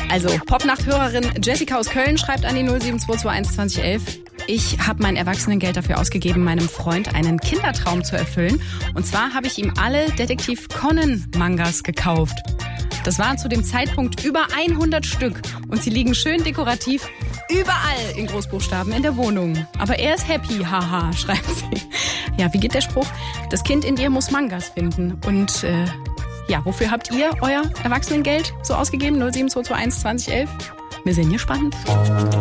Also, Popnacht-Hörerin Jessica aus Köln schreibt an die 07221 2011. Ich habe mein Erwachsenengeld dafür ausgegeben, meinem Freund einen Kindertraum zu erfüllen. Und zwar habe ich ihm alle Detektiv Conan-Mangas gekauft. Das waren zu dem Zeitpunkt über 100 Stück. Und sie liegen schön dekorativ überall in Großbuchstaben in der Wohnung. Aber er ist happy, haha, schreibt sie. Ja, wie geht der Spruch? Das Kind in dir muss Mangas finden. Und ja, wofür habt ihr euer Erwachsenengeld so ausgegeben? 07221 2011? Wir sind gespannt.